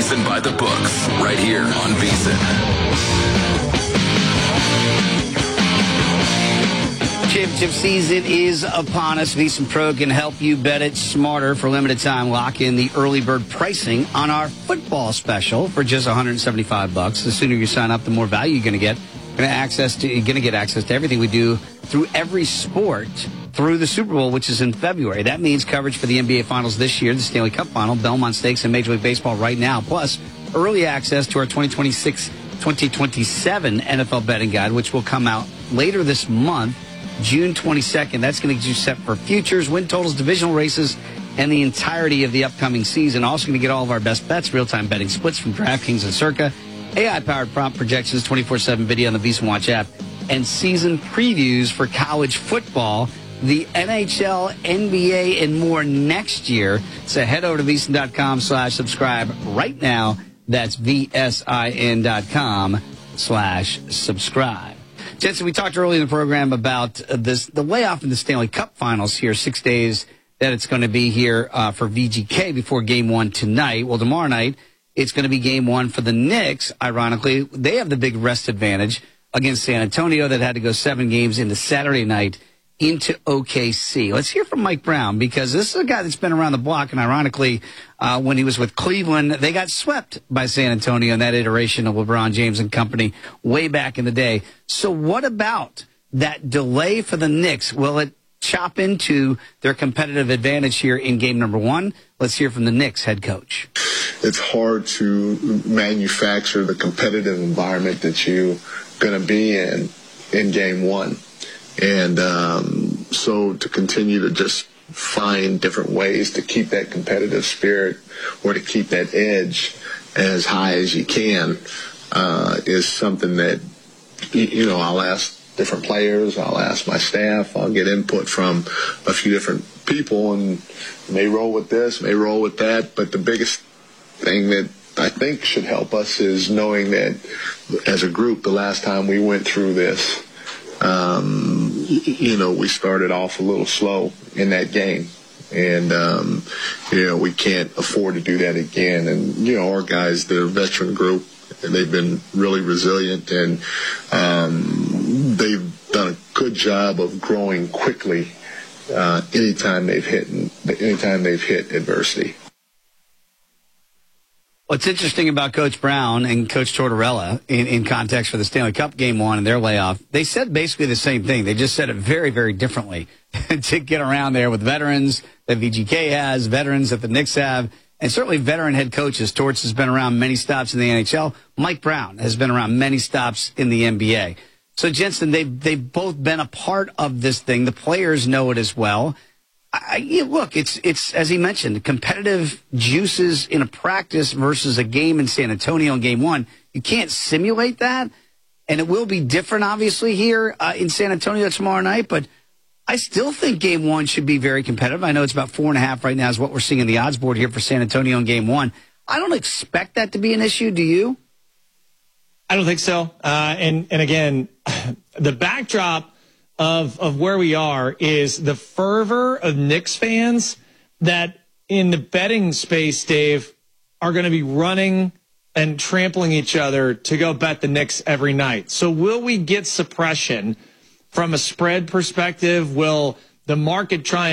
VSiN by the books, right here on VSiN. Championship season is upon us. VSiN Pro can help you bet it smarter for limited time. Lock in the early bird pricing on our football special for just $175. The sooner you sign up, the more value you're going to get. You're going to get access to everything we do through every sport through the Super Bowl, which is in February. That means coverage for the NBA Finals this year, the Stanley Cup Final, Belmont Stakes, and Major League Baseball right now. Plus, early access to our 2026-2027 NFL betting guide, which will come out later this month, June 22nd. That's going to get you set for futures, win totals, divisional races, and the entirety of the upcoming season. Also going to get all of our best bets, real-time betting splits from DraftKings and Circa, AI-powered prompt projections, 24/7 video on the VSiN Watch app, and season previews for college football, the NHL, NBA, and more next year. So head over to VSiN.com/subscribe right now. That's VSIN.com/subscribe. Jensen, we talked earlier in the program about the layoff in the Stanley Cup Finals here, 6 days that it's going to be here for VGK before Game 1 tonight. Well, tomorrow night, it's going to be Game 1 for the Knicks. Ironically, they have the big rest advantage against San Antonio that had to go 7 games into Saturday night into OKC. Let's hear from Mike Brown, because this is a guy that's been around the block, and ironically, when he was with Cleveland, they got swept by San Antonio in that iteration of LeBron James and company way back in the day. So what about that delay for the Knicks? Will it chop into their competitive advantage here in game number 1? Let's hear from the Knicks head coach. It's hard to manufacture the competitive environment that you're going to be in game 1. And so to continue to just find different ways to keep that competitive spirit or to keep that edge as high as you can is something that, I'll ask different players, I'll ask my staff, I'll get input from a few different people, and may roll with this, may roll with that. But the biggest thing that I think should help us is knowing that as a group, the last time we went through this, we started off a little slow in that game. And, we can't afford to do that again. And, our guys, they're a veteran group, and they've been really resilient, and they've done a good job of growing quickly anytime they've hit adversity. What's interesting about Coach Brown and Coach Tortorella in context for the Stanley Cup Game 1 and their layoff, they said basically the same thing. They just said it very, very differently to get around there with veterans that VGK has, veterans that the Knicks have, and certainly veteran head coaches. Torts has been around many stops in the NHL. Mike Brown has been around many stops in the NBA. So, Jensen, they've both been a part of this thing. The players know it as well. Look, it's as he mentioned, competitive juices in a practice versus a game in San Antonio in Game 1. You can't simulate that, and it will be different, obviously, here in San Antonio tomorrow night. But I still think Game 1 should be very competitive. I know it's about 4.5 right now is what we're seeing in the odds board here for San Antonio in Game 1. I don't expect that to be an issue. Do you? I don't think so. And again, the backdrop of where we are is the fervor of Knicks fans that in the betting space, Dave, are going to be running and trampling each other to go bet the Knicks every night. So will we get suppression from a spread perspective? Will the market try